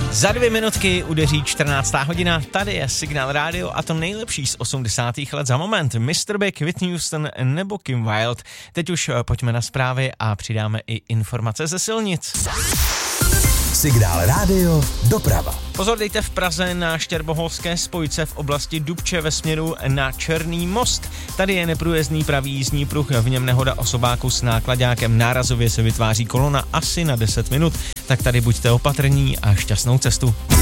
Za 2 minutky udeří 14. hodina, tady je Signál Rádio a to nejlepší z 80. let za moment. Mr. Big, Whitney Houston nebo Kim Wilde. Teď už pojďme na zprávy a přidáme i informace ze silnic. Signál Rádio doprava. Pozor, dejte v Praze na Štěrboholské spojce v oblasti Dubče ve směru na Černý most. Tady je neprůjezdný pravý jízdní pruh, v něm nehoda osobáku s náklaďákem. Nárazově se vytváří kolona asi na 10 minut, tak tady buďte opatrní a šťastnou cestu.